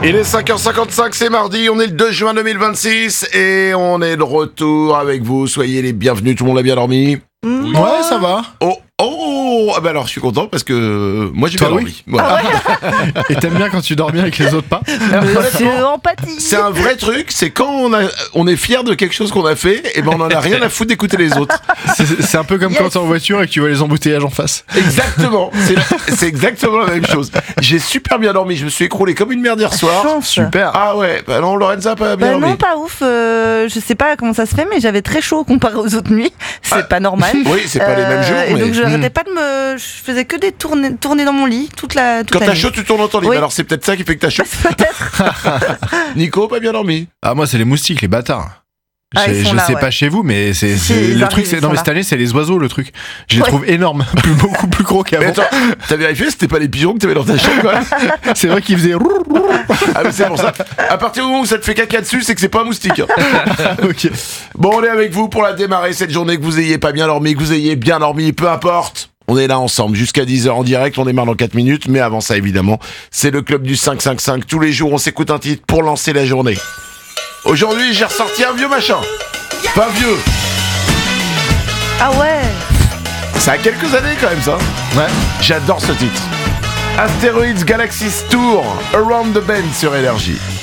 Il est 5h55, c'est mardi, on est le 2 juin 2026 et on est de retour avec vous. Soyez les bienvenus, tout le monde a bien dormi? Oui. Ouais, ça va. Ah bah alors je suis content parce que moi j'ai bien dormi. Voilà. Et t'aimes bien quand tu dors bien avec les autres pas? Monsieur Empathie. C'est un vrai truc, c'est quand on est fier de quelque chose qu'on a fait, et ben on en a rien à foutre d'écouter les autres. C'est un peu comme quand t'es en voiture et que tu vois les embouteillages en face. Exactement, c'est exactement la même chose. J'ai super bien dormi, je me suis écroulé comme une merde hier soir. Super. Ah ouais, bah non, Lorenza a pas bien dormi. Non, pas ouf. Je sais pas comment ça se fait, mais j'avais très chaud comparé aux autres nuits. C'est pas normal. Oui, c'est pas les mêmes jours. Et mais... donc j'arrêtais pas de Je faisais que des tournées dans mon lit toute la Quand la t'as nuit. chaud, tu tournes dans ton lit. Oui. Alors c'est peut-être ça qui fait que t'as chaud. Peut-être. Nico, pas bien dormi. Ah, moi, c'est les moustiques, les bâtards. Ils sont Je là, sais ouais. pas chez vous, mais c'est ils le arrivent, truc. ils Non, sont mais là. cette année, c'est les oiseaux, le truc. Je les Ouais. trouve énormes, beaucoup plus gros Mais qu'avant. attends, t'as vérifié, c'était pas les pigeons que t'avais dans ta chambre, quoi. C'est vrai qu'ils faisaient. Ah mais c'est pour ça. À partir du moment où ça te fait caca dessus, c'est que c'est pas un moustique. Ok. Bon, on est avec vous pour la démarrer cette journée, que vous ayez pas bien dormi, que vous ayez bien dormi, peu importe. On est là ensemble jusqu'à 10h en direct, on démarre dans 4 minutes, mais avant ça évidemment, c'est le club du 555. Tous les jours, on s'écoute un titre pour lancer la journée. Aujourd'hui, j'ai ressorti un vieux machin. Pas vieux, Ah ouais. ça a quelques années quand même ça. Ouais. J'adore ce titre. Asteroids Galaxy Tour, Around the Bend sur Énergie.